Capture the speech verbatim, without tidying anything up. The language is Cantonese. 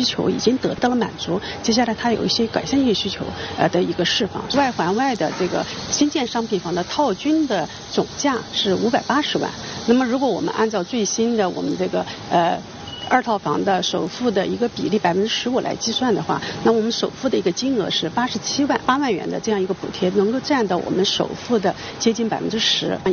需求已经得到了满足，接下来它有一些改善性需求呃的一个释放。外环外的这个新建商品房的套均的总价是五百八十万。那么如果我们按照最新的我们这个呃。二套房的首付的一个比例百分之十五来计算的话，那我们首付的一个金额是八十七万八万元的这样一个补贴，能够占到我们首付的接近百分之十。